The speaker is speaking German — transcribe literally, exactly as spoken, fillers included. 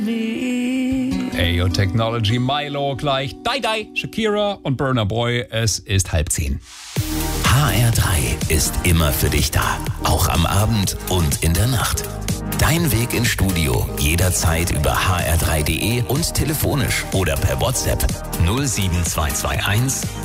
Ayo Technology, Milo gleich. Die Die, Shakira und Burna Boy. Es ist halb zehn. H R drei ist immer für dich da. Auch am Abend und in der Nacht. Dein Weg ins Studio jederzeit über h r drei punkt d e und telefonisch oder per WhatsApp null sieben zwei zwei eins